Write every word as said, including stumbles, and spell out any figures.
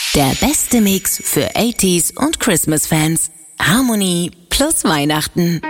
Der beste Mix für achtziger und Christmas-Fans. Harmonie plus Weihnachten.